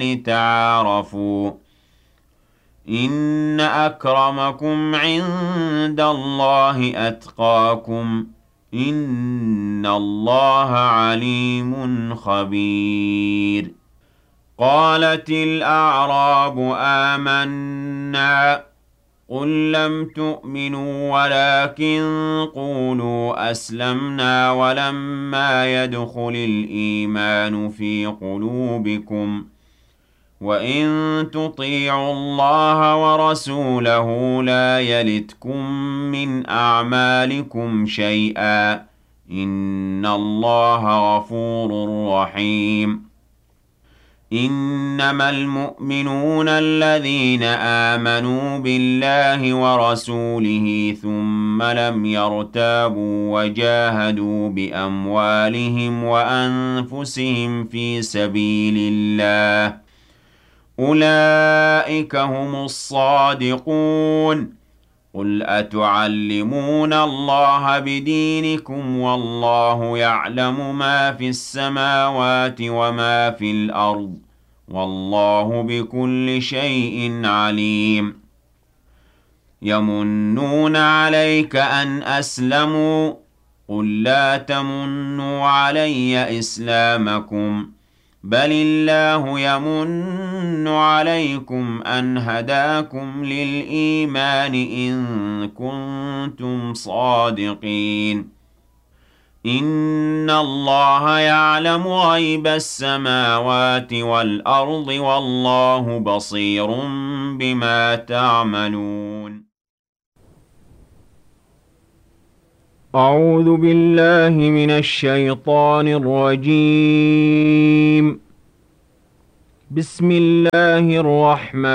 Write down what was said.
لتعارفوا إن أكرمكم عند الله أتقاكم إن الله عليم خبير قالت الأعراب آمنا قل لم تؤمنوا ولكن قولوا أسلمنا ولما يدخل الإيمان في قلوبكم وإن تطيعوا الله ورسوله لا يلتكم من أعمالكم شيئا إن الله غفور رحيم إنما المؤمنون الذين آمنوا بالله ورسوله ثم لم يرتابوا وجاهدوا بأموالهم وأنفسهم في سبيل الله أولئك هم الصادقون قل أتعلمون الله بدينكم والله يعلم ما في السماوات وما في الأرض والله بكل شيء عليم يمنون عليك أن أسلموا قل لا تمنوا علي إسلامكم بل الله يمن عليكم أن هداكم للإيمان إن كنتم صادقين إن الله يعلم غيب السماوات والأرض والله بصير بما تعملون أعوذ بالله من الشيطان الرجيم بسم الله الرحمن